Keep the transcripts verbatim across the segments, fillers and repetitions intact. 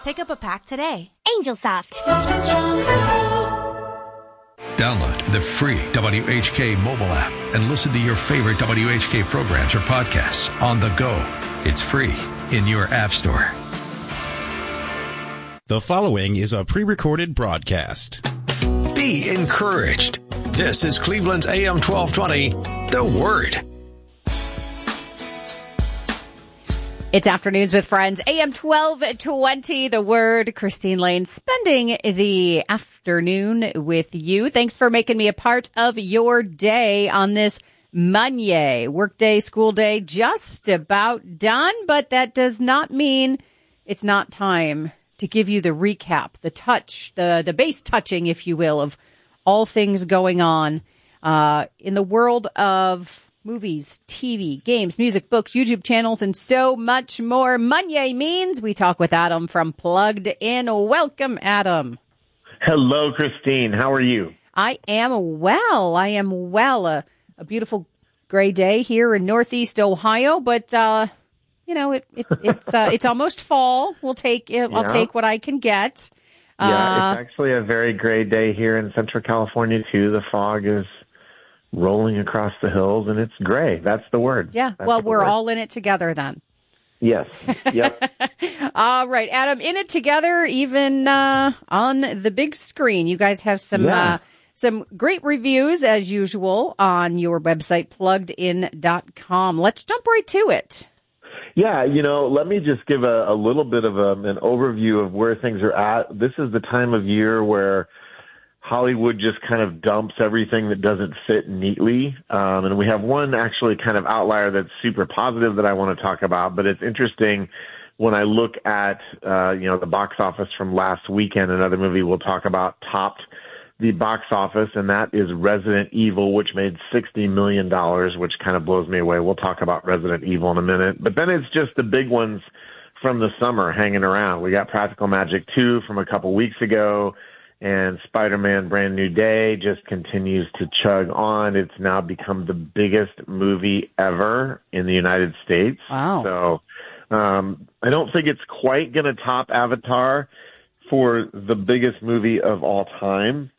Pick up a pack today. Angelsoft. Soft and strong as you. Download the free W H K mobile app and listen to your favorite W H K programs or podcasts on the go. It's free in your app store. The following is a pre-recorded broadcast. Be encouraged. This is Cleveland's A M twelve twenty, The Word. It's Afternoons with Friends, A M twelve twenty, The Word. Christine Lane spending the afternoon with you. Thanks for making me a part of your day on this Monday. Workday, school day, just about done, but that does not mean it's not time to give you the recap, the touch, the, the base touching, if you will, of all things going on uh, in the world of movies, T V, games, music, books, YouTube channels, and so much more. Monday means we talk with Adam from Plugged In. Welcome, Adam. Hello, Christine. How are you? I am well. I am well. A, a beautiful gray day here in Northeast Ohio, but uh, you know, it, it it's uh, it's almost fall. We'll take it. I'll Yeah. take what I can get. Yeah, Uh, it's actually a very gray day here in Central California, too. The fog is rolling across the hills, and it's gray. That's the word. yeah. That's Well, the we're word. all in it together then. Yes. Yep. All right, Adam, in it together, even uh, on the big screen. You guys have some Yeah. uh, some great reviews, as usual, on your website, plugged in dot com. Let's jump right to it. Yeah, you know, let me just give a, a little bit of a, an overview of where things are at. This is the time of year where Hollywood just kind of dumps everything that doesn't fit neatly. Um, and we have one actually kind of outlier that's super positive that I want to talk about. But it's interesting when I look at, uh, you know, the box office from last weekend, another movie we'll talk about topped the box office, and that is Resident Evil, which made sixty million dollars, which kind of blows me away. We'll talk about Resident Evil in a minute. But then it's just the big ones from the summer hanging around. We got Practical Magic two from a couple weeks ago, and Spider-Man Brand New Day just continues to chug on. It's now become the biggest movie ever in the United States. Wow. So um, I don't think it's quite going to top Avatar for the biggest movie of all time.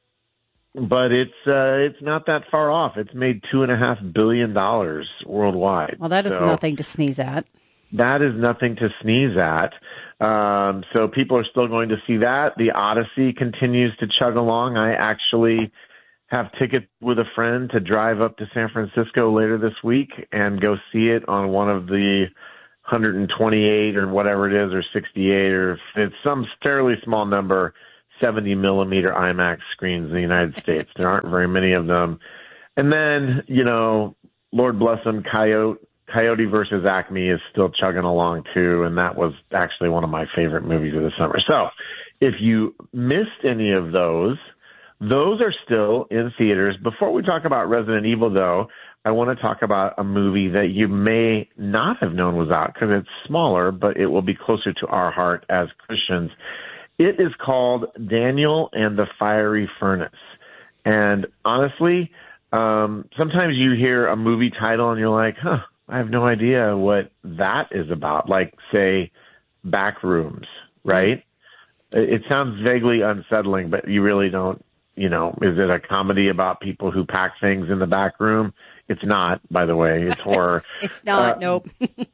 But it's uh, it's not that far off. It's made two and a half billion dollars worldwide. Well, that is So nothing to sneeze at. that is nothing to sneeze at. Um, so people are still going to see that. The Odyssey continues to chug along. I actually have tickets with a friend to drive up to San Francisco later this week and go see it on one of the one hundred twenty-eight or whatever it is, or sixty-eight, or it's some fairly small number, seventy millimeter IMAX screens in the United States. There aren't very many of them. And then, you know, Lord bless them, Coyote, Coyote versus Acme is still chugging along too, and that was actually one of my favorite movies of the summer. So if you missed any of those, those are still in theaters. Before we talk about Resident Evil, though, I want to talk about a movie that you may not have known was out because it's smaller, but it will be closer to our heart as Christians. It is called Daniel and the Fiery Furnace. And honestly, um, sometimes you hear a movie title and you're like, huh, I have no idea what that is about. Like, say, Backrooms, right? It, it sounds vaguely unsettling, but you really don't, you know, is it a comedy about people who pack things in the back room? It's not, by the way. It's horror. It's not, Uh, nope.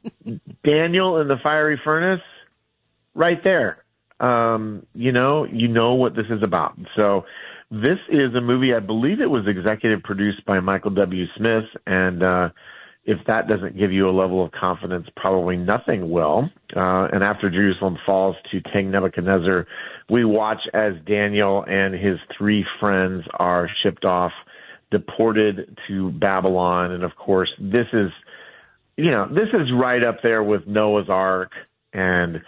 Daniel and the Fiery Furnace, right there. Um, you know, you know what this is about. So this is a movie, I believe it was executive produced by Michael W. Smith, and uh, if that doesn't give you a level of confidence, probably nothing will. Uh, and after Jerusalem falls to King Nebuchadnezzar, we watch as Daniel and his three friends are shipped off, deported to Babylon. And of course, this is, you know, this is right up there with Noah's Ark and,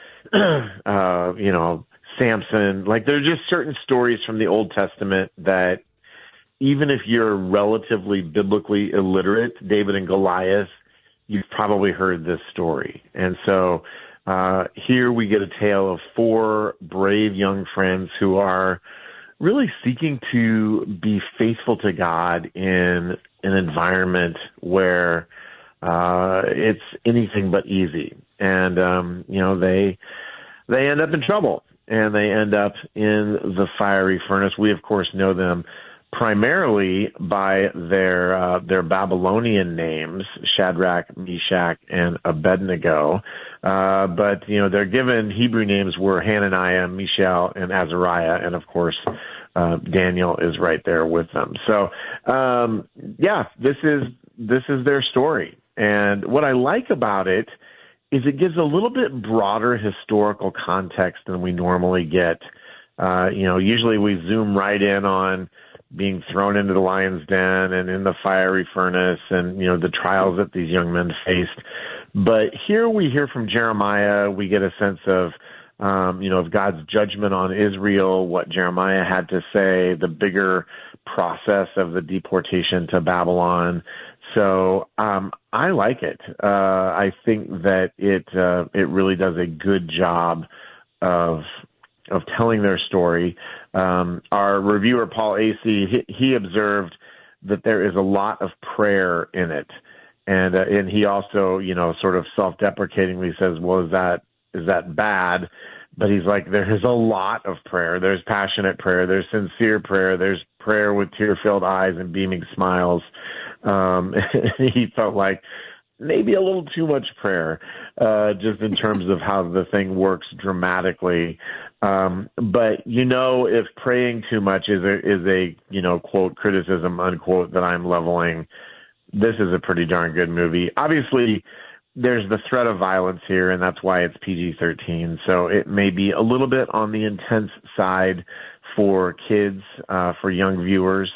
uh, you know, Samson. Like, there are just certain stories from the Old Testament that even if you're relatively biblically illiterate, David and Goliath, you've probably heard this story. And so uh, here we get a tale of four brave young friends who are really seeking to be faithful to God in an environment where uh, it's anything but easy. And, um, you know, they they end up in trouble, and they end up in the fiery furnace. We, of course, know them primarily by their uh, their Babylonian names, Shadrach, Meshach, and Abednego. Uh, but, you know, their given Hebrew names were Hananiah, Mishael, and Azariah, and, of course, uh, Daniel is right there with them. So, um, yeah, this is this is their story. And what I like about it is it gives a little bit broader historical context than we normally get. Uh, you know, usually we zoom right in on being thrown into the lion's den and in the fiery furnace and, you know, the trials that these young men faced. But here we hear from Jeremiah, we get a sense of, um, you know, of God's judgment on Israel, what Jeremiah had to say, the bigger process of the deportation to Babylon. So um, I like it. Uh, I think that it uh, it really does a good job of of telling their story. Um, our reviewer, Paul Acey, he, he observed that there is a lot of prayer in it. And uh, and he also, you know, sort of self-deprecatingly says, well, is that is that bad? But he's like, there is a lot of prayer. There's passionate prayer. There's sincere prayer. There's prayer with tear-filled eyes and beaming smiles. Um, he felt like maybe a little too much prayer, uh, just in terms of how the thing works dramatically. Um, but, you know, if praying too much is a, is a, you know, quote, criticism, unquote, that I'm leveling, this is a pretty darn good movie. Obviously, there's the threat of violence here, and that's why it's P G thirteen. So it may be a little bit on the intense side for kids, uh, for young viewers.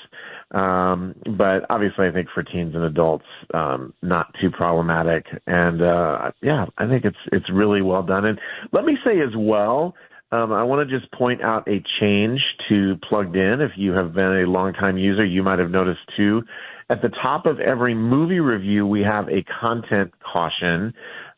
Um, but obviously I think for teens and adults, um, not too problematic. And, uh, yeah, I think it's, it's really well done. And let me say as well, um, I want to just point out a change to Plugged In. If you have been a longtime user, you might have noticed too. At the top of every movie review, we have a content caution,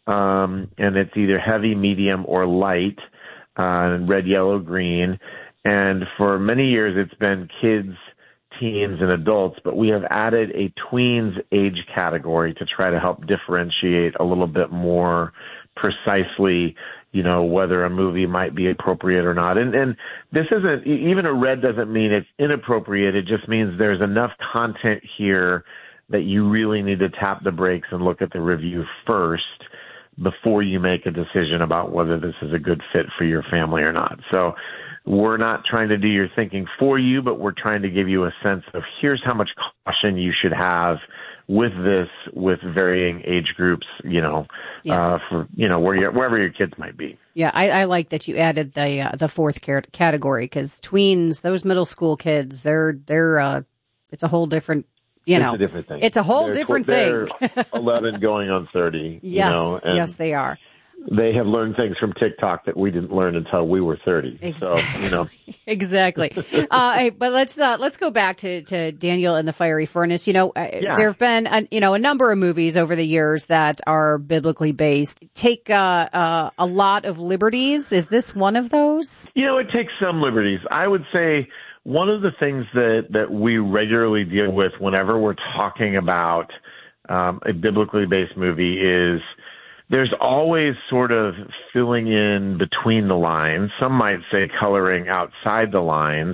um, and it's either heavy, medium, or light, uh, red, yellow, green. And for many years, it's been kids, teens, and adults, but we have added a tweens age category to try to help differentiate a little bit more precisely, you know, whether a movie might be appropriate or not. And, and this isn't, even a red doesn't mean it's inappropriate. It just means there's enough content here that you really need to tap the brakes and look at the review first before you make a decision about whether this is a good fit for your family or not. So we're not trying to do your thinking for you, but we're trying to give you a sense of here's how much caution you should have with this, with varying age groups, you know, yeah. uh, for, you know, where you wherever your kids might be. Yeah, I, I like that you added the uh, the fourth category, because tweens, those middle school kids, they're they're uh, it's a whole different, you it's know, a different thing. It's a whole they're, different they're thing. eleven going on thirty. Yes, you know, and yes, they are. They have learned things from TikTok that we didn't learn until we were thirty. Exactly. So, you know. Exactly. Uh, hey, but let's, uh, let's go back to, to Daniel and the Fiery Furnace. You know, uh, yeah. there have been, a, you know, a number of movies over the years that are biblically based. Take, uh, uh, a lot of liberties. Is this one of those? You know, it takes some liberties. I would say one of the things that, that we regularly deal with whenever we're talking about, um, a biblically based movie is, there's always sort of filling in between the lines. Some might say coloring outside the lines,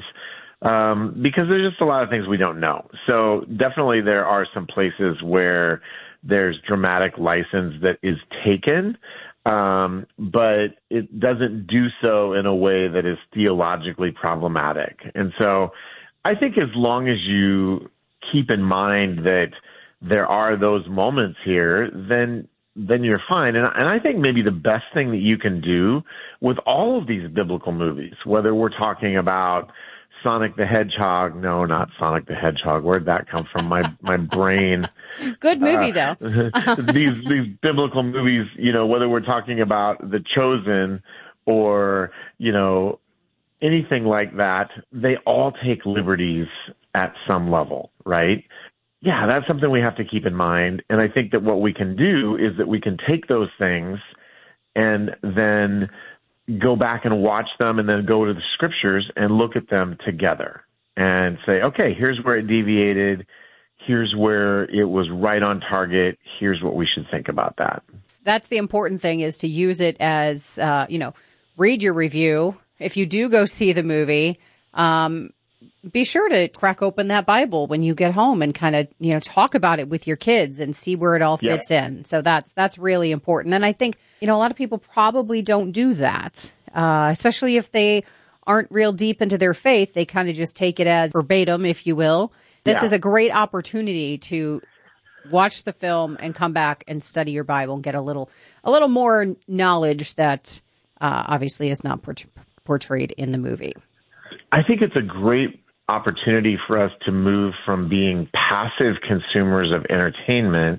um, because there's just a lot of things we don't know. So definitely there are some places where there's dramatic license that is taken, um, but it doesn't do so in a way that is theologically problematic. And so I think as long as you keep in mind that there are those moments here, then then you're fine. And, and I think maybe the best thing that you can do with all of these biblical movies, whether we're talking about Sonic the Hedgehog, no, not Sonic the Hedgehog. Where'd that come from? My my brain. Good movie, uh, though. these these biblical movies, you know, whether we're talking about The Chosen or, you know, anything like that, they all take liberties at some level, right? Yeah, that's something we have to keep in mind. And I think that what we can do is that we can take those things and then go back and watch them and then go to the scriptures and look at them together and say, okay, here's where it deviated. Here's where it was right on target. Here's what we should think about that. That's the important thing, is to use it as, uh, you know, read your review, if you do go see the movie, um, be sure to crack open that Bible when you get home and kind of, you know, talk about it with your kids and see where it all fits yep. in. So that's, that's really important. And I think, you know, a lot of people probably don't do that, uh, especially if they aren't real deep into their faith. They kind of just take it as verbatim, if you will. This yeah. is a great opportunity to watch the film and come back and study your Bible and get a little, a little more knowledge that uh, obviously is not port- portrayed in the movie. I think it's a great opportunity for us to move from being passive consumers of entertainment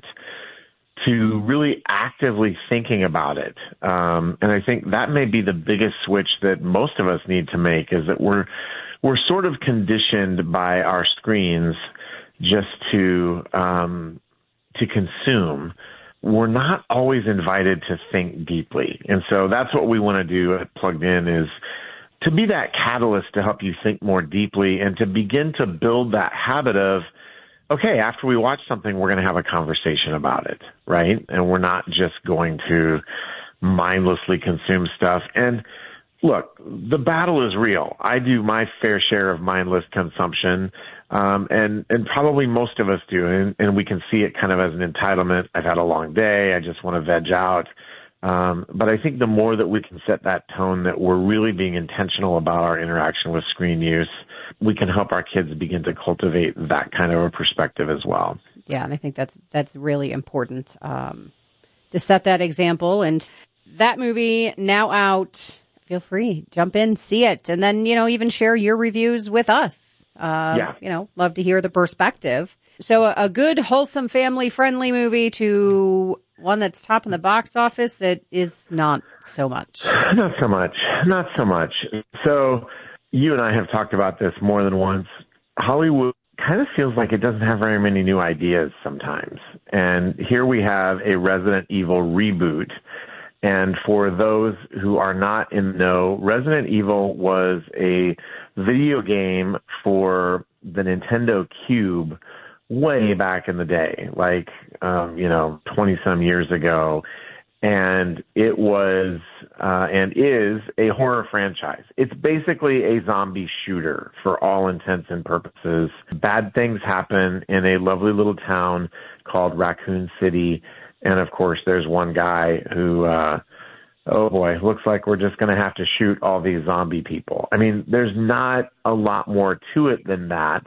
to really actively thinking about it. Um, and I think that may be the biggest switch that most of us need to make, is that we're we're sort of conditioned by our screens just to um, to consume. We're not always invited to think deeply. And so that's what we want to do at Plugged In, is to be that catalyst to help you think more deeply and to begin to build that habit of, okay, after we watch something, we're going to have a conversation about it, right? And we're not just going to mindlessly consume stuff. And look, the battle is real. I do my fair share of mindless consumption, um, and, and probably most of us do. And, and we can see it kind of as an entitlement. I've had a long day. I just want to veg out. Um, but I think the more that we can set that tone that we're really being intentional about our interaction with screen use, we can help our kids begin to cultivate that kind of a perspective as well. Yeah, and I think that's that's really important um, to set that example. And that movie now out. Feel free, jump in, see it, and then, you know, even share your reviews with us. Uh, yeah. You know, love to hear the perspective. So a, a good, wholesome, family-friendly movie to one that's top in the box office that is not so much. Not so much. Not so much. So you and I have talked about this more than once. Hollywood kind of feels like it doesn't have very many new ideas sometimes. And here we have a Resident Evil reboot. And for those who are not in the know, Resident Evil was a video game for the Nintendo Cube way back in the day, like, um, you know, twenty-some years ago. And it was uh, and is a horror franchise. It's basically a zombie shooter for all intents and purposes. Bad things happen in a lovely little town called Raccoon City. And, of course, there's one guy who, uh, oh, boy, looks like we're just going to have to shoot all these zombie people. I mean, there's not a lot more to it than that,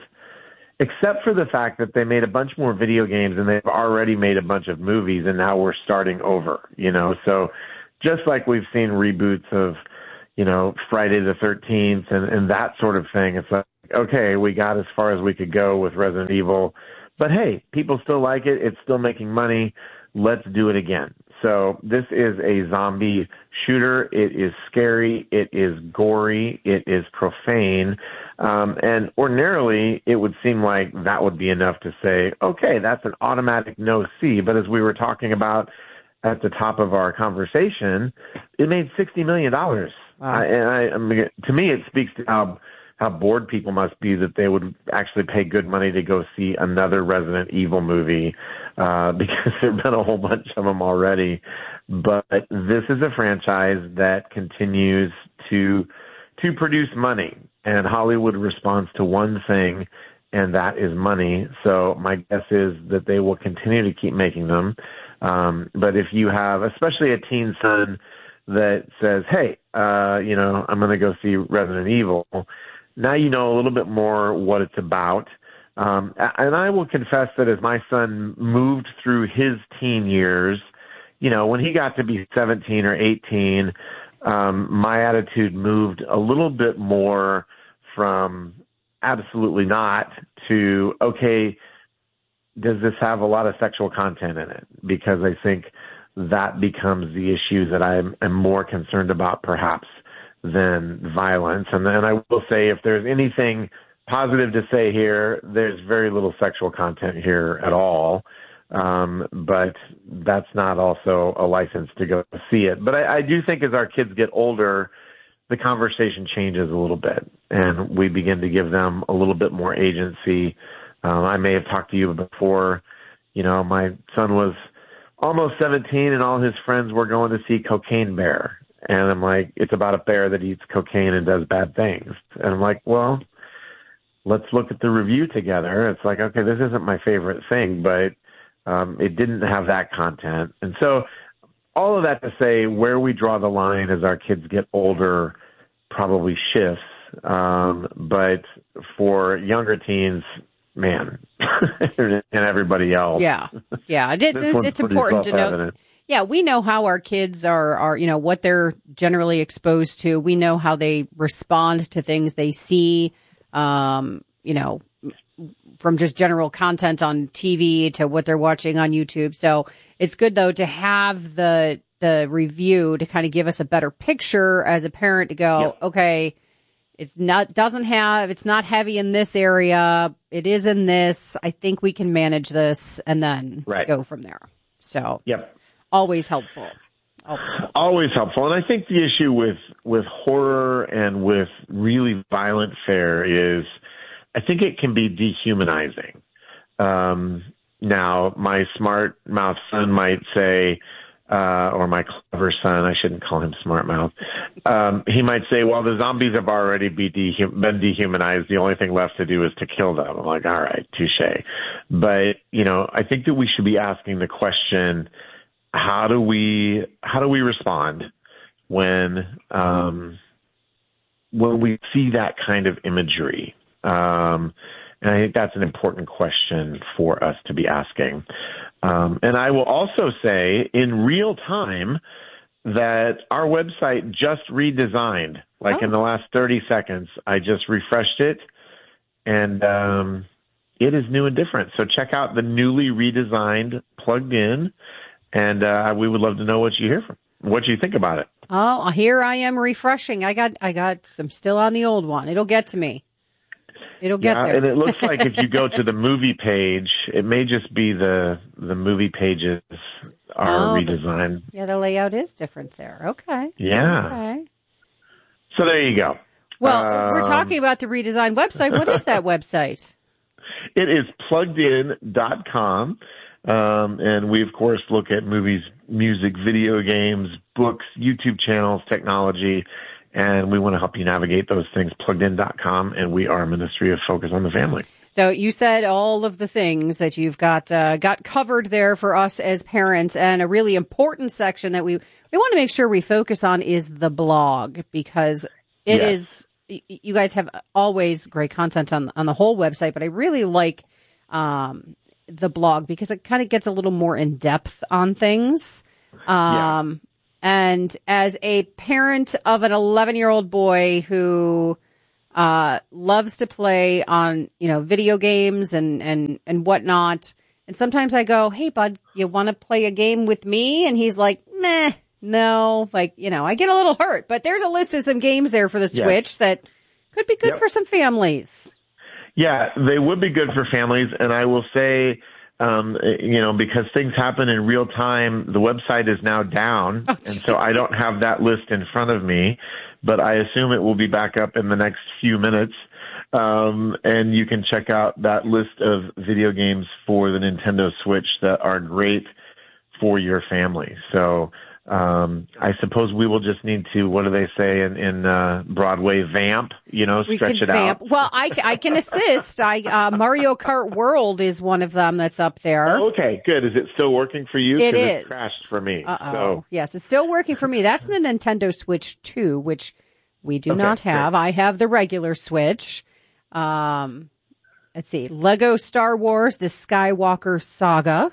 except for the fact that they made a bunch more video games and they've already made a bunch of movies, and now we're starting over, you know. So just like we've seen reboots of, you know, Friday the thirteenth and, and that sort of thing, it's like, okay, we got as far as we could go with Resident Evil. But, hey, people still like it. It's still making money. Let's do it again. So this is a zombie shooter. It is scary. It is gory. It is profane. Um, and ordinarily, it would seem like that would be enough to say, okay, that's an automatic no-see. But as we were talking about at the top of our conversation, it made sixty million dollars. Wow. Uh, and I, I mean, to me, it speaks to how how bored people must be that they would actually pay good money to go see another Resident Evil movie, uh, because there have been a whole bunch of them already. But this is a franchise that continues to to produce money, and Hollywood responds to one thing, and that is money. So my guess is that they will continue to keep making them. Um, but if you have, especially a teen son that says, hey, uh, you know, I'm going to go see Resident Evil, now you know a little bit more what it's about. Um, and I will confess that as my son moved through his teen years, you know, when he got to be seventeen or eighteen, um, my attitude moved a little bit more from absolutely not to, okay, does this have a lot of sexual content in it? Because I think that becomes the issue that I'm, I'm more concerned about perhaps than violence. And then I will say, if there's anything positive to say here, there's very little sexual content here at all. Um, but that's not also a license to go see it. But I, I do think as our kids get older, the conversation changes a little bit, and we begin to give them a little bit more agency. Um, I may have talked to you before. You know, my son was almost seventeen, and all his friends were going to see Cocaine Bear. And I'm like, it's about a bear that eats cocaine and does bad things. And I'm like, well, let's look at the review together. It's like, okay, this isn't my favorite thing, but um, it didn't have that content. And so all of that to say, where we draw the line as our kids get older probably shifts. Um, but for younger teens, man, and everybody else. Yeah. Yeah. It's, it's, it's important to know. Yeah. We know how our kids are, are, you know, what they're generally exposed to. We know how they respond to things they see, um, you know, from just general content on T V to what they're watching on YouTube. So it's good, though, to have the the review to kind of give us a better picture as a parent to go, yep. okay, it's not doesn't have it's not heavy in this area. It is in this. I think we can manage this and then right. go from there. So yep. always helpful. Always helpful. Always helpful. And I think the issue with, with horror and with really violent fare is I think it can be dehumanizing. Um, now, my smart mouth son might say, uh, or my clever son, I shouldn't call him smart mouth. Um, he might say, well, the zombies have already be dehum- been dehumanized. The only thing left to do is to kill them. I'm like, all right, touche. But, you know, I think that we should be asking the question, how do we, how do we respond when, um, when we see that kind of imagery? Um, and I think that's an important question for us to be asking. Um, and I will also say in real time that our website just redesigned, like oh. in the last thirty seconds, I just refreshed it and, um, it is new and different. So check out the newly redesigned Plugged In, and, uh, we would love to know what you hear from, what you think about it. Oh, here I am refreshing. I got, I got some still on the old one. It'll get to me. It'll get yeah, there. And it looks like if you go to the movie page, it may just be the the movie pages are oh, redesigned. The, yeah, the layout is different there. Okay. Yeah. Okay. So there you go. Well, um, we're talking about the redesigned website. What is that website? It is plugged in dot com. Um, and we, of course, look at movies, music, video games, books, YouTube channels, technology. And we want to help you navigate those things, plugged in dot com, and we are a ministry of Focus on the Family. So you said all of the things that you've got uh, got covered there for us as parents, and a really important section that we, we want to make sure we focus on is the blog, because it yes. is, you guys have always great content on, on the whole website, but I really like um, the blog because it kind of gets a little more in depth on things. Um, yeah. And as a parent of an eleven-year-old boy who uh, loves to play on, you know, video games and, and, and whatnot, and sometimes I go, hey, bud, you want to play a game with me? And he's like, meh, no. Like, you know, I get a little hurt. But there's a list of some games there for the Switch yes. that could be good yep. for some families. Yeah, they would be good for families. And I will say, Um, you know, because things happen in real time, the website is now down, oh, and so I don't have that list in front of me, but I assume it will be back up in the next few minutes. Um, and you can check out that list of video games for the Nintendo Switch that are great for your family. So, um, I suppose we will just need to, what do they say in, in uh, Broadway, vamp, you know, we stretch it vamp. out. Well, I, I can assist. I, uh, Mario Kart World is one of them that's up there. Oh, okay, good. Is it still working for you? It is. It crashed for me. Uh-oh. So. Yes, it's still working for me. That's the Nintendo Switch two, which we do okay, not have. great. I have the regular Switch. Um, let's see. Lego Star Wars, the Skywalker Saga.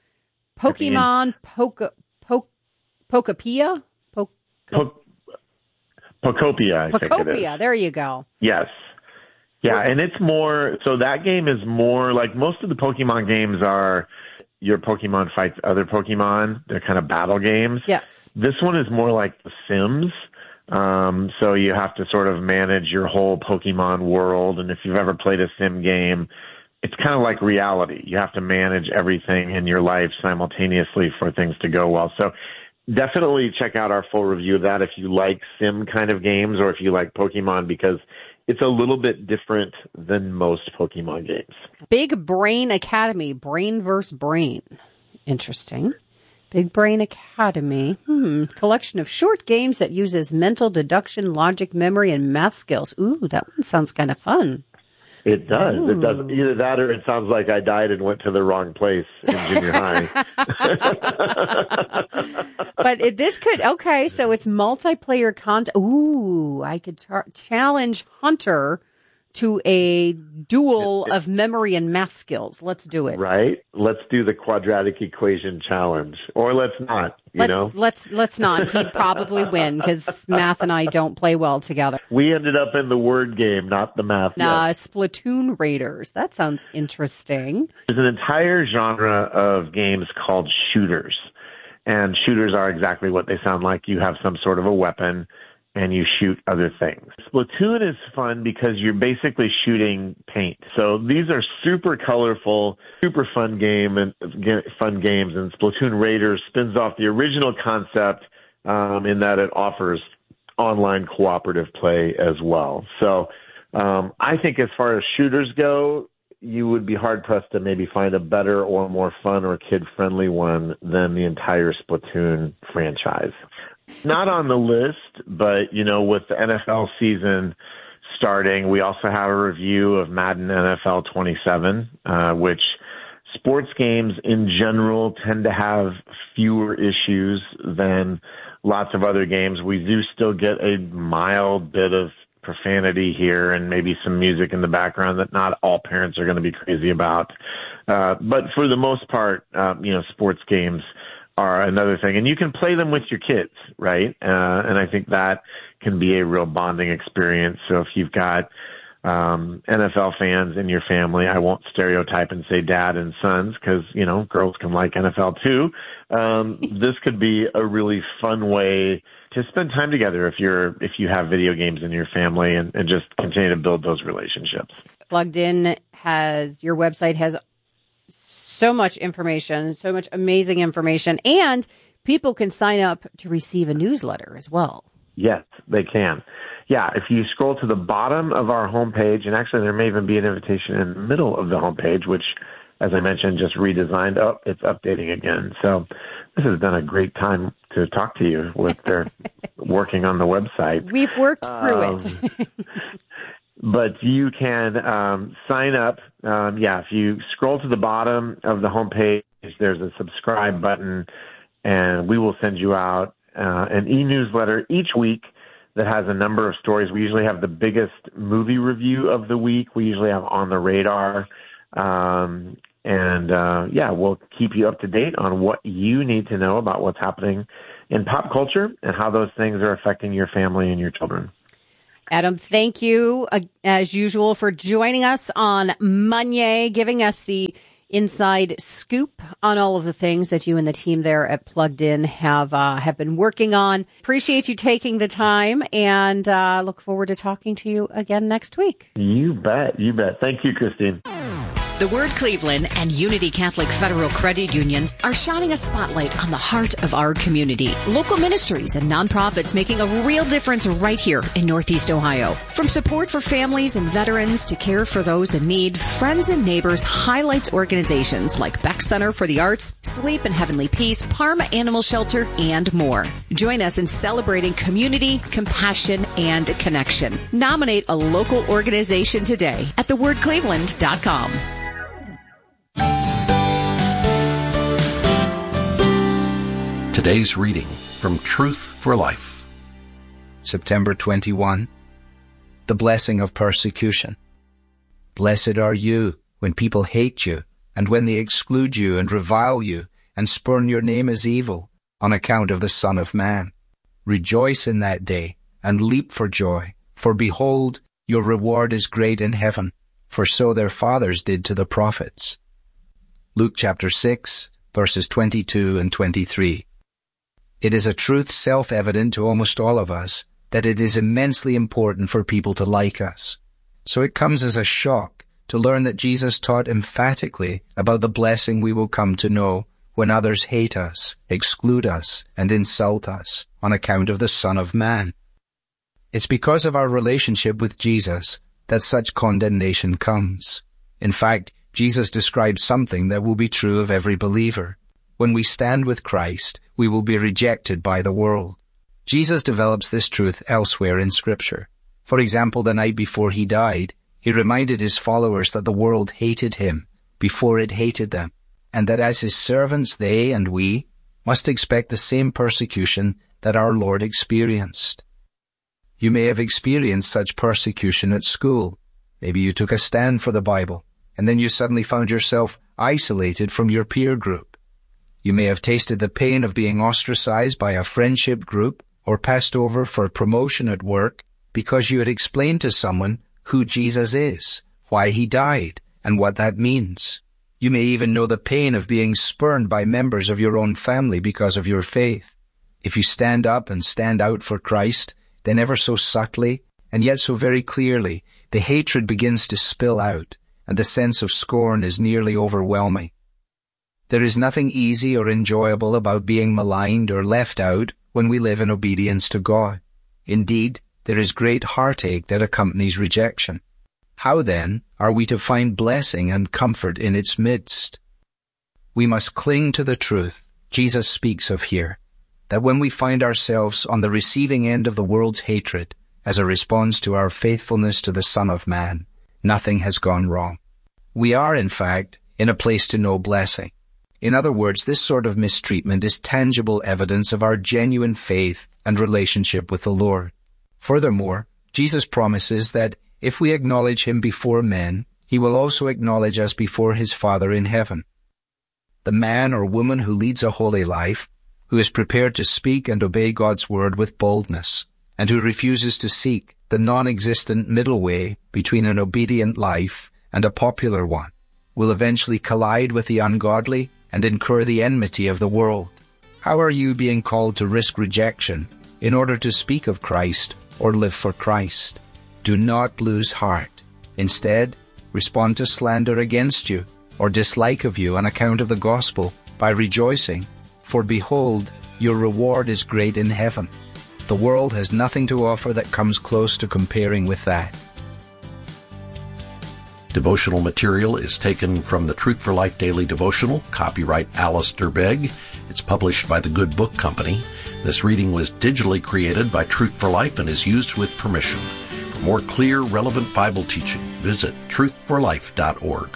Pokemon, Poke, Poke, Pokopia? Poke, po- Pokopia, I Pokopia, think it is. There you go. Yes. Yeah, and it's more, so that game is more, like most of the Pokemon games are your Pokemon fights other Pokemon. They're kind of battle games. Yes. This one is more like The Sims. Um, so you have to sort of manage your whole Pokemon world. And if you've ever played a sim game, it's kind of like reality. You have to manage everything in your life simultaneously for things to go well. So definitely check out our full review of that if you like sim kind of games or if you like Pokemon, because it's a little bit different than most Pokemon games. Big Brain Academy, Brain versus Brain. Interesting. Big Brain Academy. Hmm. Collection of short games that uses mental deduction, logic, memory, and math skills. Ooh, that one sounds kind of fun. It does. Ooh. It does. Either that or it sounds like I died and went to the wrong place in junior high. But it, this could, okay, so it's multiplayer content. Ooh, I could tar- challenge Hunter to a duel of memory and math skills. Let's do it. Right? Let's do the quadratic equation challenge. Or let's not, you Let, know? Let's let's not. He'd probably win because math and I don't play well together. We ended up in the word game, not the math. Nah, yet. Splatoon Raiders. That sounds interesting. There's an entire genre of games called shooters. And shooters are exactly what they sound like. You have some sort of a weapon and you shoot other things. Splatoon is fun because you're basically shooting paint. So these are super colorful, super fun game and fun games. And Splatoon Raiders spins off the original concept um, in that it offers online cooperative play as well. So um, I think as far as shooters go, you would be hard-pressed to maybe find a better or more fun or kid-friendly one than the entire Splatoon franchise. Not on the list, but, you know, with the N F L season starting, we also have a review of Madden N F L twenty-seven, uh, which sports games in general tend to have fewer issues than lots of other games. We do still get a mild bit of profanity here and maybe some music in the background that not all parents are going to be crazy about. Uh, but for the most part, uh, you know, sports games are another thing. And you can play them with your kids, right? Uh, and I think that can be a real bonding experience. So if you've got um, N F L fans in your family, I won't stereotype and say dad and sons because, you know, girls can like N F L too. Um, this could be a really fun way to spend time together if you're if you have video games in your family and, and just continue to build those relationships. Plugged In has, your website has so much information, so much amazing information, and people can sign up to receive a newsletter as well. Yes, they can. Yeah, if you scroll to the bottom of our homepage, and actually there may even be an invitation in the middle of the homepage, which, as I mentioned, just redesigned. Oh, it's updating again. So this has been a great time to talk to you with their working on the website. We've worked through um, it. But you can um, sign up. Um, yeah, if you scroll to the bottom of the homepage, there's a subscribe button, and we will send you out uh, an e-newsletter each week that has a number of stories. We usually have the biggest movie review of the week. We usually have On the Radar. Um, and, uh, yeah, we'll keep you up to date on what you need to know about what's happening in pop culture and how those things are affecting your family and your children. Adam, thank you, uh, as usual, for joining us on Monday, giving us the inside scoop on all of the things that you and the team there at Plugged In have uh, have been working on. Appreciate you taking the time, and uh, look forward to talking to you again next week. You bet. You bet. Thank you, Christine. The Word Cleveland and Unity Catholic Federal Credit Union are shining a spotlight on the heart of our community. Local ministries and nonprofits making a real difference right here in Northeast Ohio. From support for families and veterans to care for those in need, Friends and Neighbors highlights organizations like Beck Center for the Arts, Sleep and Heavenly Peace, Parma Animal Shelter, and more. Join us in celebrating community, compassion, and connection. Nominate a local organization today at the word cleveland dot com. Today's reading from Truth for Life. September twenty-first. The blessing of persecution. Blessed are you when people hate you, and when they exclude you and revile you, and spurn your name as evil, on account of the Son of Man. Rejoice in that day, and leap for joy, for behold, your reward is great in heaven, for so their fathers did to the prophets. Luke chapter six, verses twenty-two and twenty-three. It is a truth self-evident to almost all of us that it is immensely important for people to like us. So it comes as a shock to learn that Jesus taught emphatically about the blessing we will come to know when others hate us, exclude us, and insult us on account of the Son of Man. It's because of our relationship with Jesus that such condemnation comes. In fact, Jesus describes something that will be true of every believer. when we stand with Christ, we will be rejected by the world. Jesus develops this truth elsewhere in Scripture. For example, the night before he died, he reminded his followers that the world hated him before it hated them, and that as his servants they and we must expect the same persecution that our Lord experienced. You may have experienced such persecution at school. Maybe you took a stand for the Bible, and then you suddenly found yourself isolated from your peer group. You may have tasted the pain of being ostracized by a friendship group or passed over for promotion at work because you had explained to someone who Jesus is, why he died, and what that means. You may even know the pain of being spurned by members of your own family because of your faith. If you stand up and stand out for Christ, then ever so subtly, and yet so very clearly, the hatred begins to spill out, and the sense of scorn is nearly overwhelming. There is nothing easy or enjoyable about being maligned or left out when we live in obedience to God. Indeed, there is great heartache that accompanies rejection. How then are we to find blessing and comfort in its midst? We must cling to the truth Jesus speaks of here, that when we find ourselves on the receiving end of the world's hatred as a response to our faithfulness to the Son of Man, nothing has gone wrong. We are, in fact, in a place to know blessing. In other words, this sort of mistreatment is tangible evidence of our genuine faith and relationship with the Lord. Furthermore, Jesus promises that if we acknowledge him before men, he will also acknowledge us before his Father in heaven. The man or woman who leads a holy life, who is prepared to speak and obey God's word with boldness, and who refuses to seek the non-existent middle way between an obedient life and a popular one, will eventually collide with the ungodly and incur the enmity of the world. How are you being called to risk rejection in order to speak of Christ or live for Christ? Do not lose heart. Instead, respond to slander against you or dislike of you on account of the gospel by rejoicing, for behold, your reward is great in heaven. The world has nothing to offer that comes close to comparing with that. Devotional material is taken from the Truth for Life Daily Devotional, copyright Alistair Begg. It's published by the Good Book Company. This reading was digitally created by Truth for Life and is used with permission. For more clear, relevant Bible teaching, visit truth for life dot org.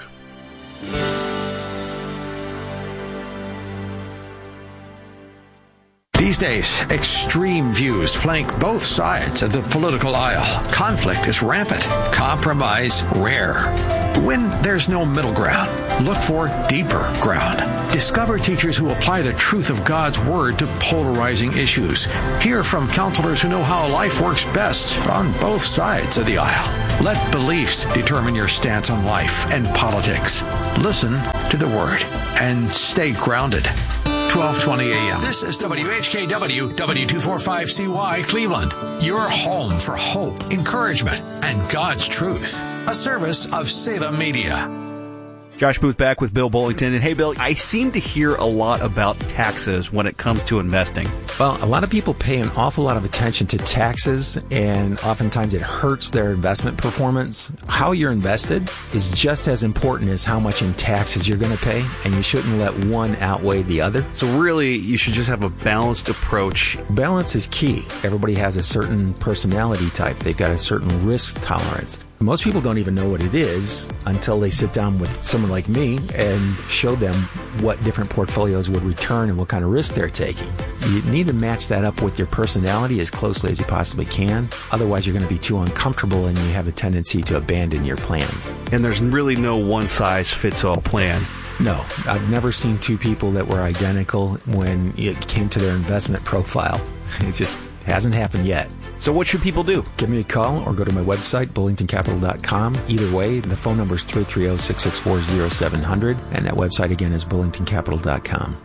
These days, extreme views flank both sides of the political aisle. Conflict is rampant, compromise rare. When there's no middle ground, look for deeper ground. Discover teachers who apply the truth of God's Word to polarizing issues. Hear from counselors who know how life works best on both sides of the aisle. Let beliefs determine your stance on life and politics. Listen to the Word and stay grounded. twelve twenty a.m. This is W H K W, W two forty-five C Y, Cleveland. Your home for hope, encouragement, and God's truth. A service of Salem Media. Josh Booth back with Bill Bullington. And hey, Bill, I seem to hear a lot about taxes when it comes to investing. Well, a lot of people pay an awful lot of attention to taxes, and oftentimes it hurts their investment performance. How you're invested is just as important as how much in taxes you're going to pay, and you shouldn't let one outweigh the other. So really, you should just have a balanced approach. Balance is key. Everybody has a certain personality type. They've got a certain risk tolerance. Most people don't even know what it is until they sit down with someone like me and show them what different portfolios would return and what kind of risk they're taking. You need to match that up with your personality as closely as you possibly can. Otherwise, you're going to be too uncomfortable and you have a tendency to abandon your plans. And there's really no one-size-fits-all plan. No, I've never seen two people that were identical when it came to their investment profile. It just hasn't happened yet. So what should people do? Give me a call or go to my website, bullington capital dot com. Either way, the phone number is three three zero, six six four, zero seven zero zero, and that website again is bullington capital dot com.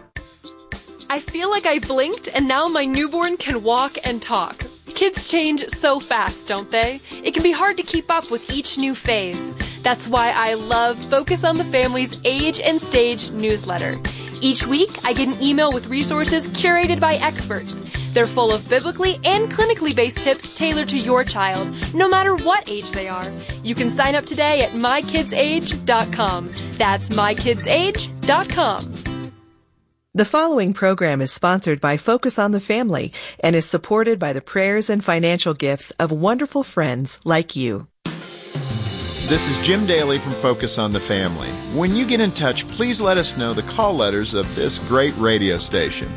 I feel like I blinked and now my newborn can walk and talk. Kids change so fast, don't they? It can be hard to keep up with each new phase. That's why I love Focus on the Family's Age and Stage newsletter. Each week, I get an email with resources curated by experts. They're full of biblically and clinically based tips tailored to your child, no matter what age they are. You can sign up today at my kids age dot com. That's my kids age dot com. The following program is sponsored by Focus on the Family and is supported by the prayers and financial gifts of wonderful friends like you. This is Jim Daly from Focus on the Family. When you get in touch, please let us know the call letters of this great radio station.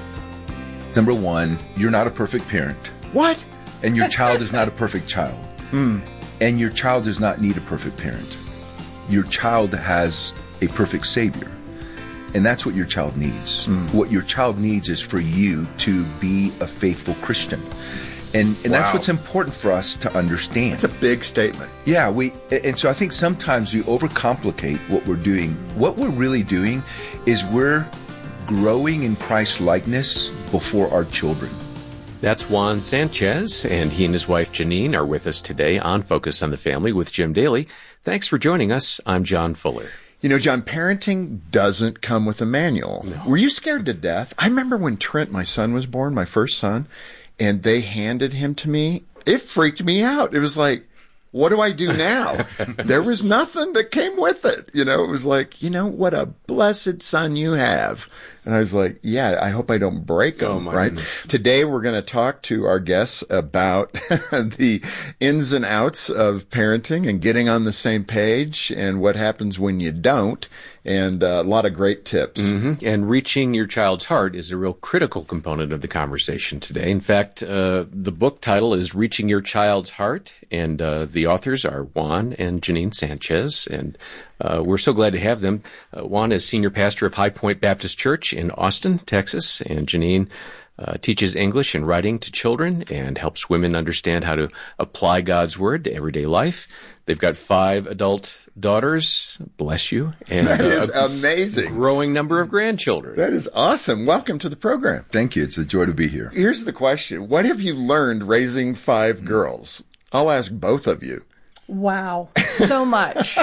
Number one, you're not a perfect parent. What? And your child is not a perfect child. Mm. And your child does not need a perfect parent. Your child has a perfect Savior. And that's what your child needs. Mm. What your child needs is for you to be a faithful Christian. And, and wow. that's what's important for us to understand. It's a big statement. Yeah, we and so I think sometimes we overcomplicate what we're doing. What we're really doing is we're growing in Christ's likeness before our children. That's Juan Sanchez, and he and his wife Janine are with us today on Focus on the Family with Jim Daly. Thanks for joining us. I'm John Fuller. You know, John, parenting doesn't come with a manual. No. Were you scared to death? I remember when Trent, my son, was born, my first son, and they handed him to me. It freaked me out. It was like, what do I do now? There was nothing that came with it. You know, it was like, you know, what a blessed son you have. And I was like, yeah, I hope I don't break him, oh my right? Goodness. Today we're going to talk to our guests about the ins and outs of parenting and getting on the same page and what happens when you don't. And uh, a lot of great tips. Mm-hmm. And reaching your child's heart is a real critical component of the conversation today. In fact, uh, the book title is Reaching Your Child's Heart, and uh, the authors are Juan and Janine Sanchez, and uh, we're so glad to have them. Uh, Juan is senior pastor of High Point Baptist Church in Austin, Texas, and Janine Uh, teaches English and writing to children and helps women understand how to apply God's Word to everyday life. They've got five adult daughters, bless you, and that uh, is amazing. A growing number of grandchildren. That is awesome. Welcome to the program. Thank you. It's a joy to be here. Here's the question. What have you learned raising five girls? I'll ask both of you. Wow, so much.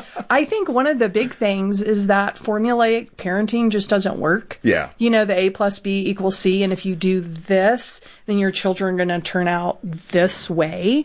I think one of the big things is that formulaic parenting just doesn't work. Yeah. You know, the A plus B equals C, and if you do this, then your children are going to turn out this way.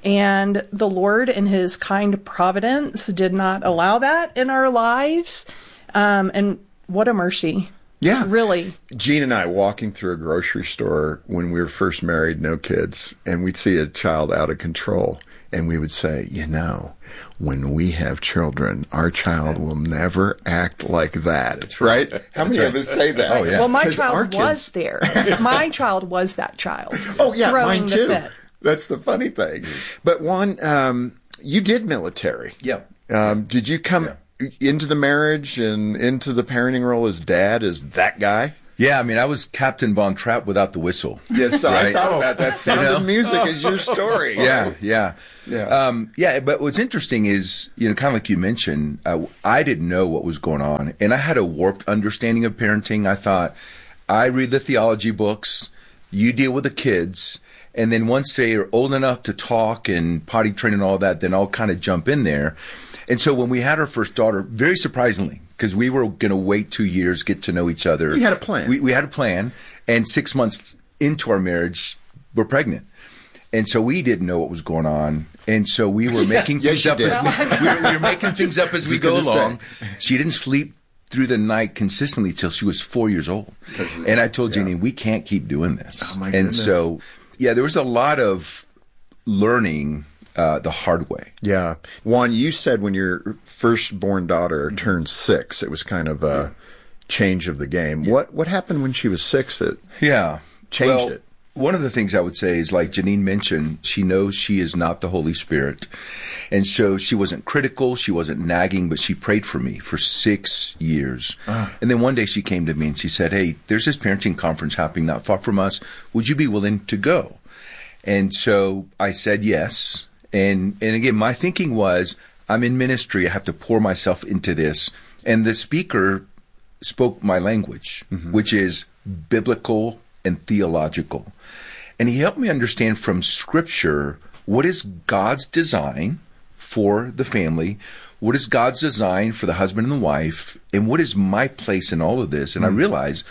And the Lord, in His kind providence, did not allow that in our lives. Um, and what a mercy. Yeah. Really. Jean and I walking through a grocery store when we were first married, no kids, and we'd see a child out of control. And we would say, you know, when we have children, our child will never act like that. That's right. right? How That's many right. of us say that? Oh, yeah. Well, my child kids... was there. My child was that child. Oh, yeah, throwing mine too. The fit. That's the funny thing. But Juan, um, you did military. Yeah. Um, did you come yeah. into the marriage and into the parenting role as dad, as that guy? Yeah, I mean, I was Captain Von Trapp without the whistle. Yes, so right? I thought about that. Sound you know? of music is your story. Yeah, yeah. Yeah. Um, yeah, but what's interesting is, you know, kind of like you mentioned, uh, I didn't know what was going on. And I had a warped understanding of parenting. I thought, I read the theology books, you deal with the kids, and then once they are old enough to talk and potty train and all that, then I'll kind of jump in there. And so when we had our first daughter, very surprisingly, because we were going to wait two years, get to know each other. You had a plan. We, we had a plan. And six months into our marriage, we're pregnant. And so we didn't know what was going on. And so we were making yeah, things up did. as we, we, were, we were making things up as we Just go gonna along. say. She didn't sleep through the night consistently till she was four years old. And I told yeah. Jeannie, we can't keep doing this. Oh, my and goodness. so, yeah, there was a lot of learning uh, the hard way. Yeah. Juan, you said when your firstborn daughter turned six, it was kind of a change of the game. Yeah. What what happened when she was six that yeah. changed well, it? One of the things I would say is, like Janine mentioned, she knows she is not the Holy Spirit. And so she wasn't critical, she wasn't nagging, but she prayed for me for six years. Ah. And then one day she came to me and she said, hey, there's this parenting conference happening not far from us. Would you be willing to go? And so I said yes. And and again, my thinking was, I'm in ministry, I have to pour myself into this. And the speaker spoke my language, mm-hmm. which is biblical and theological. And he helped me understand from Scripture, what is God's design for the family? What is God's design for the husband and the wife? And what is my place in all of this? And mm-hmm. I realized,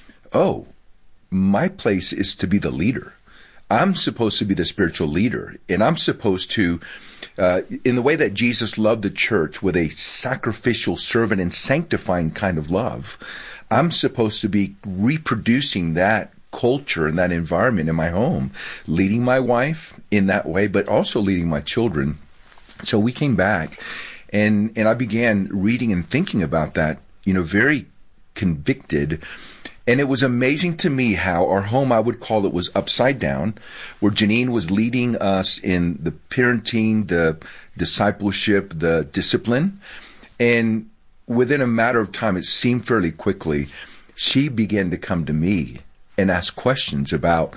oh, my place is to be the leader. I'm supposed to be the spiritual leader. And I'm supposed to, uh, in the way that Jesus loved the church with a sacrificial, servant, and sanctifying kind of love, I'm supposed to be reproducing that culture and that environment in my home, leading my wife in that way, but also leading my children. So we came back and, and I began reading and thinking about that, you know, very convicted. And it was amazing to me how our home, I would call it, was upside down, where Janine was leading us in the parenting, the discipleship, the discipline. And within a matter of time, it seemed fairly quickly, she began to come to me and ask questions about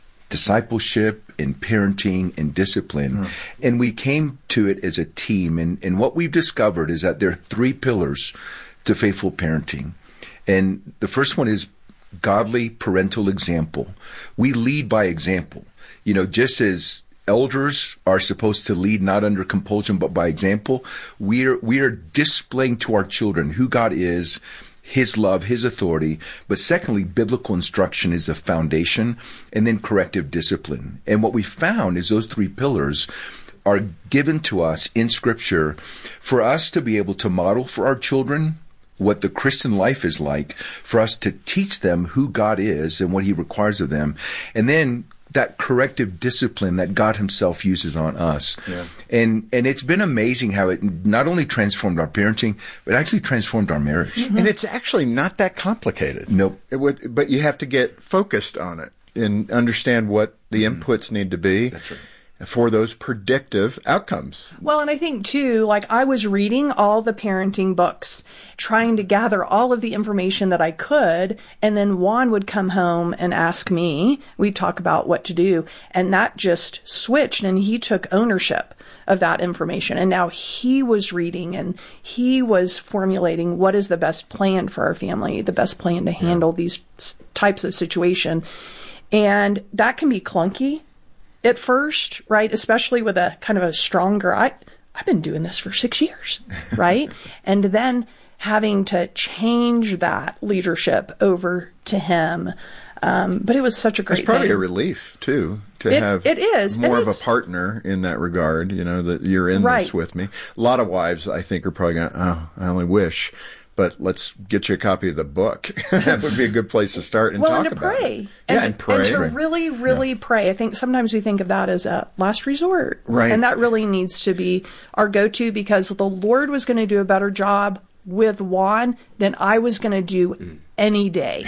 discipleship and parenting and discipline. Mm. And we came to it as a team. And, and what we've discovered is that there are three pillars to faithful parenting. And the first one is godly parental example. We lead by example. You know, just as elders are supposed to lead not under compulsion but by example, we're we are displaying to our children who God is, His love, His authority. But secondly, biblical instruction is the foundation, and then corrective discipline. And what we found is those three pillars are given to us in Scripture for us to be able to model for our children what the Christian life is like, for us to teach them who God is and what He requires of them. And then that corrective discipline that God Himself uses on us. Yeah. And and it's been amazing how it not only transformed our parenting, but actually transformed our marriage. Mm-hmm. And it's actually not that complicated. Nope. It would, but you have to get focused on it and understand what the mm-hmm. inputs need to be. That's right. For those predictive outcomes. Well, and I think too, like I was reading all the parenting books, trying to gather all of the information that I could, and then Juan would come home and ask me, we'd talk about what to do, and that just switched, and he took ownership of that information. And now he was reading and he was formulating what is the best plan for our family, the best plan to handle yeah. these types of situation. And that can be clunky at first, right? Especially with a kind of a stronger, I, I've been doing this for six years, right? And then having to change that leadership over to him. Um, but it was such a great It's probably thing. a relief, too, to it, have it is. more and of a partner in that regard, you know, that you're in right. this with me. A lot of wives, I think, are probably going, oh, I only wish. But let's get you a copy of the book. That would be a good place to start and well, talk and to about pray. it. And, yeah, and pray. And to really, really yeah. pray. I think sometimes we think of that as a last resort. Right. And that really needs to be our go-to, because the Lord was going to do a better job with Juan than I was going to do mm. any day.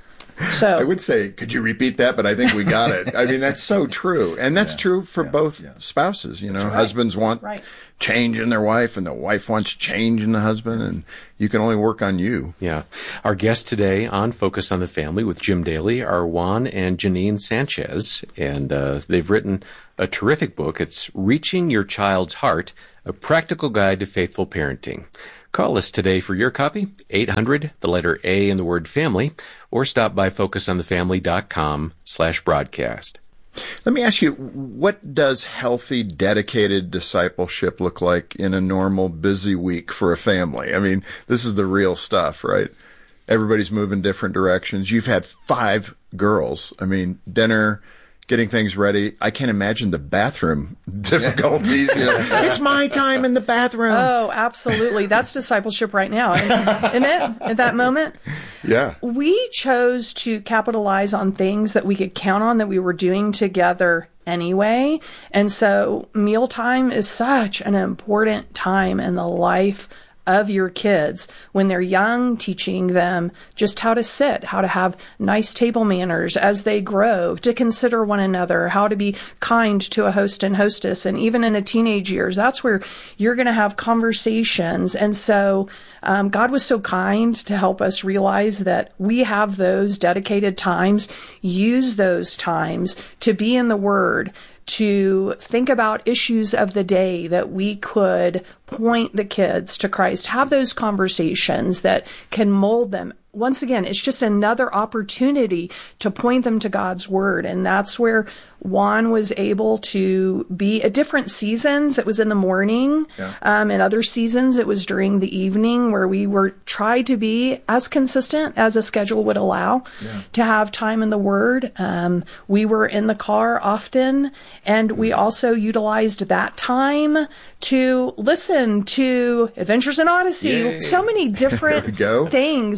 So I would say, could you repeat that? But I think we got it. I mean, that's so true. And that's yeah, true for yeah, both yeah. spouses. You know, right. husbands want right. change in their wife and the wife wants change in the husband, and you can only work on you. Yeah. Our guests today on Focus on the Family with Jim Daly are Juan and Janine Sanchez, and uh, they've written a terrific book. It's Reaching Your Child's Heart, A Practical Guide to Faithful Parenting. Call us today for your copy, eight hundred, the letter A in the word family, or stop by focusonthefamily.com slash broadcast. Let me ask you, what does healthy, dedicated discipleship look like in a normal, busy week for a family? I mean, this is the real stuff, right? Everybody's moving different directions. You've had five girls. I mean, dinner, getting things ready. I can't imagine the bathroom difficulties. You know, it's my time in the bathroom. Oh, absolutely. That's discipleship right now, isn't it? At that moment? Yeah. We chose to capitalize on things that we could count on that we were doing together anyway. And so mealtime is such an important time in the life of your kids when they're young, teaching them just how to sit, how to have nice table manners as they grow, to consider one another, how to be kind to a host and hostess. And even in the teenage years, that's where you're going to have conversations. And so um, God was so kind to help us realize that we have those dedicated times. Use those times to be in the Word, to think about issues of the day that we could point the kids to Christ, have those conversations that can mold them. Once again, it's just another opportunity to point them to God's Word. And that's where Juan was able to be at different seasons. It was in the morning. Yeah. Um, in other seasons, it was during the evening, where we were tried to be as consistent as a schedule would allow yeah. to have time in the Word. Um, we were in the car often, and we also utilized that time to listen to Adventures in Odyssey. Yay. So many different things that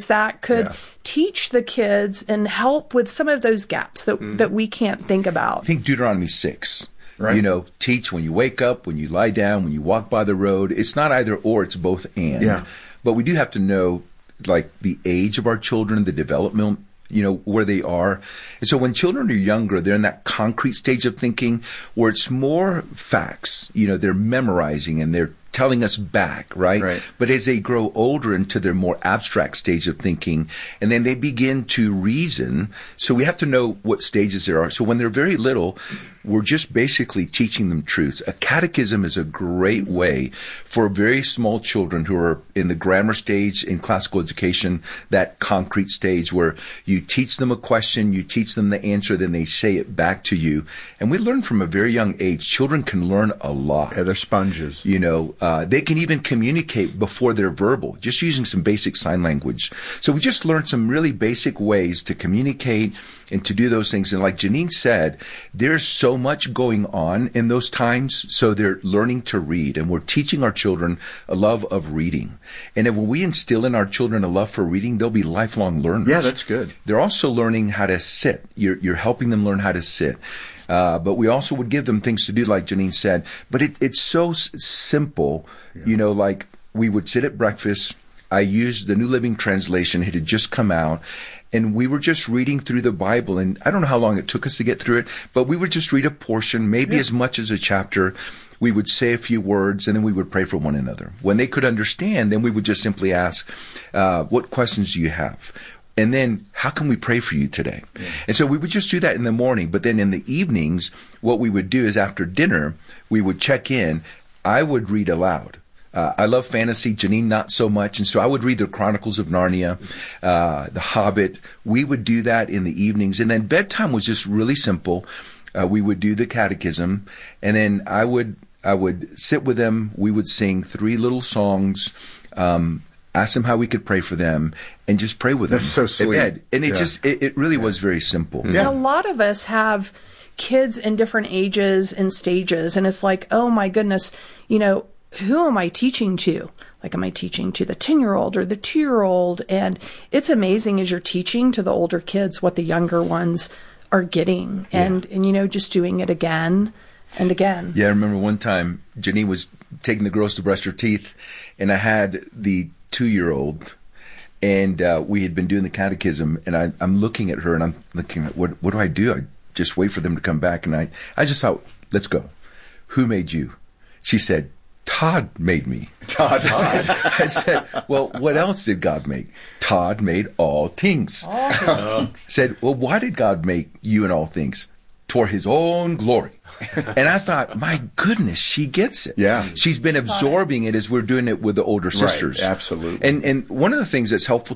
could Yeah. teach the kids and help with some of those gaps that, Mm. that we can't think about. I think Deuteronomy six. Right. You know, teach when you wake up, when you lie down, when you walk by the road. It's not either or, it's both and. Yeah. But we do have to know, like, the age of our children, the development, you know, where they are. And so when children are younger, they're in that concrete stage of thinking where it's more facts. You know, they're memorizing and they're telling us back, right? Right. But as they grow older into their more abstract stage of thinking, and then they begin to reason, so we have to know what stages there are. So when they're very little, we're just basically teaching them truths. A catechism is a great way for very small children who are in the grammar stage in classical education, that concrete stage where you teach them a question, you teach them the answer, then they say it back to you. And we learn from a very young age. Children can learn a lot. Yeah, they're sponges. You know, uh, they can even communicate before they're verbal, just using some basic sign language. So we just learned some really basic ways to communicate and to do those things. And like Janine said, there's so much going on in those times. So they're learning to read, and we're teaching our children a love of reading. And if when we instill in our children a love for reading, they'll be lifelong learners. Yeah, that's good. They're also learning how to sit. You're, you're helping them learn how to sit. Uh, but we also would give them things to do, like Janine said. But it, it's so s- simple, yeah. You know, like we would sit at breakfast. I used the New Living Translation. It had just come out. And we were just reading through the Bible. And I don't know how long it took us to get through it, but we would just read a portion, maybe yeah. as much as a chapter. We would say a few words, and then we would pray for one another. When they could understand, then we would just simply ask, uh, what questions do you have? And then, how can we pray for you today? Yeah. And so we would just do that in the morning. But then in the evenings, what we would do is after dinner, we would check in. I would read aloud. Uh, I love fantasy. Janine, not so much. And so I would read the Chronicles of Narnia, uh, The Hobbit. We would do that in the evenings. And then bedtime was just really simple. Uh, we would do the catechism. And then I would, I would sit with them. We would sing three little songs, um, ask them how we could pray for them, and just pray with That's them. That's so sweet. And it yeah. just, it, it really yeah. was very simple. And a lot of us have kids in different ages and stages. And it's like, oh my goodness, you know, who am I teaching to? Like, am I teaching to the ten-year-old or the two-year-old? And it's amazing as you're teaching to the older kids what the younger ones are getting. And, yeah. and you know, just doing it again and again. Yeah, I remember one time Janine was taking the girls to brush her teeth, and I had the two-year-old, and uh, we had been doing the catechism, and I, I'm looking at her, and I'm looking at, what, what do I do? I just wait for them to come back, and I, I just thought, let's go. Who made you? She said, Todd made me. Todd. Todd. I said, well, what else did God make? Todd made all things. All things. Said, well, why did God make you and all things? For his own glory. And I thought, my goodness, she gets it. Yeah. She's been absorbing it as we're doing it with the older sisters. Right, absolutely. And and one of the things that's helpful